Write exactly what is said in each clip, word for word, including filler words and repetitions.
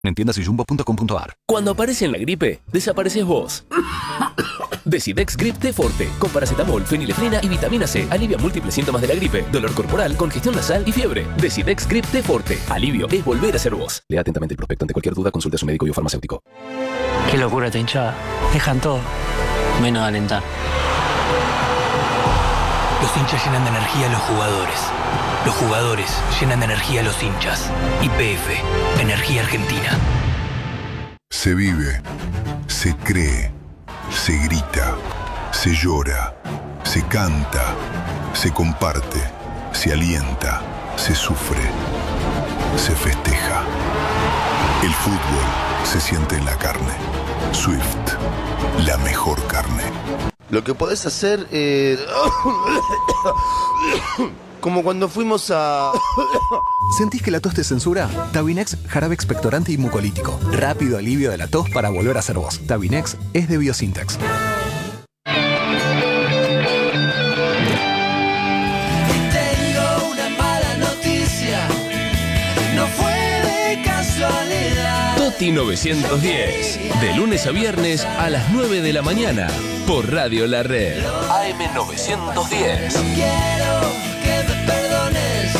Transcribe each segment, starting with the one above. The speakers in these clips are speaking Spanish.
En tiendas y jumbo punto com punto a r. Cuando aparece en la gripe, desapareces vos. Decidex Grip T Forte, con paracetamol, fenilefrina y vitamina C. Alivia múltiples síntomas de la gripe, dolor corporal, congestión nasal y fiebre. Decidex Grip T Forte. Alivio es volver a ser vos. Lea atentamente el prospecto. Ante cualquier duda, consulte a su médico y o farmacéutico. Qué locura esta hinchada. Dejan todo, menos alentar. Los hinchas llenan de energía a los jugadores. Los jugadores llenan de energía a los hinchas. Y P F, Energía Argentina. Se vive, se cree, se grita, se llora, se canta, se comparte, se alienta, se sufre, se festeja. El fútbol se siente en la carne. Swift, la mejor carne. Lo que podés hacer, eh... como cuando fuimos a... ¿Sentís que la tos te censura? Tabinex, jarabe expectorante y mucolítico. Rápido alivio de la tos para volver a ser vos. Tabinex es de Biosintex. Tengo una mala noticia. No fue de casualidad. Toti novecientos diez. De lunes a viernes a las nueve de la mañana. Por Radio La Red. A M novecientos diez. No quiero que me perdones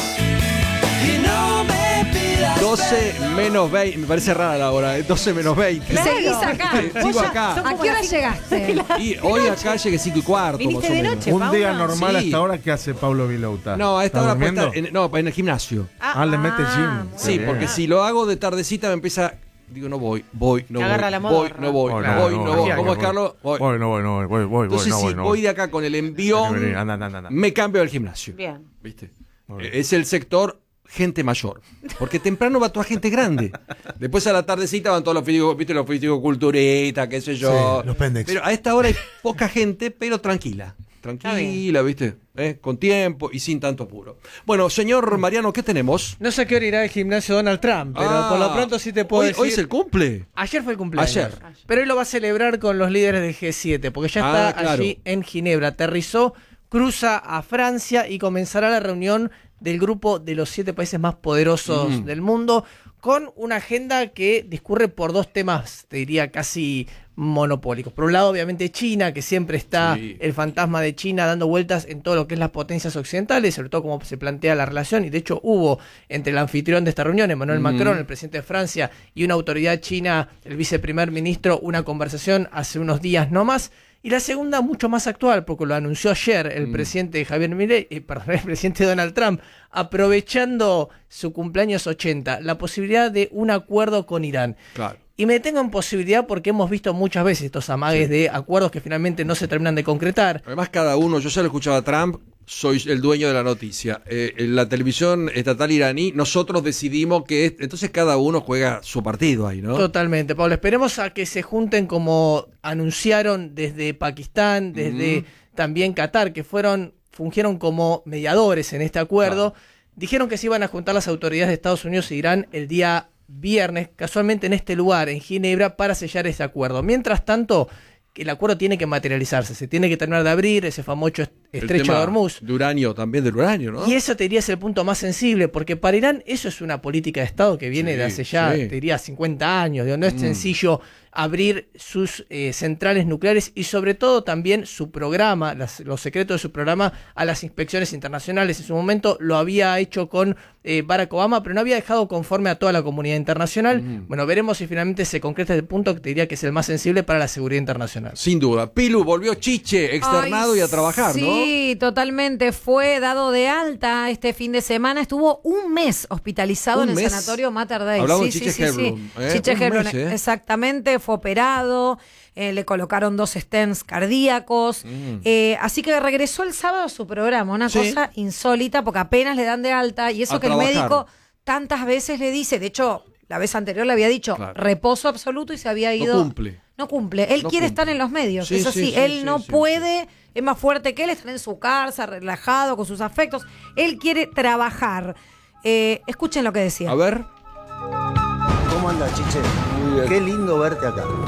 y no me pidas doce menos veinte, me parece rara la hora, ¿eh? doce menos veinte. Y seguís acá. Sigo acá. ¿A qué hora llegaste? Y hoy acá llegué cinco y cuarto. ¿Viniste más o de menos. noche, Un Paula? día normal Sí. hasta ahora, ¿qué hace Pablo Vilouta? No, a esta ¿Está hora puede durmiendo? estar en, no, en el gimnasio. Ah, Ah, le mete ah. gym. Sí, Qué porque bien. si lo hago de tardecita me empieza. Digo, no voy, voy, no Te voy. agarra la voy, modorra. no voy, Voy, no voy, no voy. ¿Cómo es, Carlos? Voy. Voy, no voy, no voy, voy, voy, Entonces, no si voy, no voy voy. de acá con el envión, Vení, anda, anda, anda. me cambio al gimnasio. Bien. ¿Viste? Muy bien. Eh, Es el sector gente mayor. Porque temprano va toda gente grande. Después a la tardecita van todos los físicos, ¿viste? Los físicos culturistas, qué sé yo. Sí, los pendex. Pero a esta hora hay poca gente, pero tranquila. Tranquila, ¿viste? ¿Eh? Con tiempo y sin tanto apuro. Bueno, señor Mariano, ¿qué tenemos? No sé a qué hora irá al gimnasio Donald Trump, pero Ah, por lo pronto sí te puedo hoy, decir... hoy es el cumple. Ayer fue el cumpleaños. Ayer. Pero él lo va a celebrar con los líderes del G siete, porque ya Ah, está claro. allí en Ginebra. Aterrizó, cruza a Francia y comenzará la reunión del grupo de los siete países más poderosos Mm. del mundo, con una agenda que discurre por dos temas, te diría casi monopólicos. Por un lado, obviamente, China, que siempre está Sí. el fantasma de China dando vueltas en todo lo que es las potencias occidentales, sobre todo cómo se plantea la relación, y de hecho hubo entre el anfitrión de esta reunión, Emmanuel Mm. Macron, el presidente de Francia, y una autoridad china, el viceprimer ministro, una conversación hace unos días no más. Y la segunda, mucho más actual, porque lo anunció ayer el Mm. presidente Javier Milei, eh, perdón, el presidente Donald Trump, aprovechando su cumpleaños ochenta, la posibilidad de un acuerdo con Irán. Claro. Y me detengo en posibilidad porque hemos visto muchas veces estos amagues de acuerdos que finalmente no se terminan de concretar. Además, cada uno, yo ya lo escuchaba a Trump, soy el dueño de la noticia. Eh, en la televisión estatal iraní, nosotros decidimos que... es- entonces cada uno juega su partido ahí, ¿no? Totalmente, Pablo. Esperemos a que se junten como anunciaron desde Pakistán, desde Mm. también Qatar, que fueron fungieron como mediadores en este acuerdo. Dijeron que se iban a juntar las autoridades de Estados Unidos e Irán el día viernes, casualmente en este lugar, en Ginebra, para sellar ese acuerdo. Mientras tanto, el acuerdo tiene que materializarse, se tiene que terminar de abrir ese famoso est- El estrecho tema de Hormuz. de uranio, también del uranio, ¿no? Y eso te diría es el punto más sensible, porque para Irán eso es una política de Estado que viene Sí, de hace ya, sí. te diría, cincuenta años. Digo, no es Mm. sencillo abrir sus eh, centrales nucleares y sobre todo también su programa, las- los secretos de su programa a las inspecciones internacionales. En su momento lo había hecho con eh, Barack Obama, pero no había dejado conforme a toda la comunidad internacional. Mm. Bueno, veremos si finalmente se concreta el punto que te diría que es el más sensible para la seguridad internacional. Sin duda. Pilu, volvió Chiche, externado Ay, y a trabajar, ¿no? Sí, totalmente. Fue dado de alta este fin de semana. Estuvo un mes hospitalizado ¿Un en el mes? sanatorio Mater Dei. Hablamos sí, de Chiche sí, sí, sí. Hebron, ¿eh? Chiche Un Hebron, mes, ¿eh? exactamente. Fue operado. eh, le colocaron dos stents cardíacos. Mm. eh, así que regresó el sábado a su programa. Una Sí. cosa insólita, porque apenas le dan de alta. Y eso A que trabajar. el médico tantas veces le dice. De hecho, la vez anterior le había dicho Claro. reposo absoluto y se había ido. No cumple. No cumple. Él No quiere cumple. estar en los medios. Sí, es así. sí, sí, él sí, no sí, puede, es más fuerte que él, estar en su casa, relajado, con sus afectos. Él quiere trabajar. Eh, escuchen lo que decía. A ver. ¿Cómo andas, Chiche? Muy bien. Qué lindo verte acá.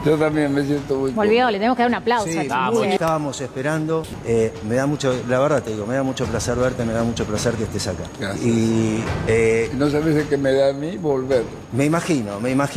Yo también me siento muy Volvió, le tenemos que dar un aplauso. Sí, a muy Chiqui. estábamos esperando. Eh, me da mucho, la verdad te digo, me da mucho placer verte, me da mucho placer que estés acá. Gracias. Y eh, no sabes de qué me da a mí volver. Me imagino, me imagino.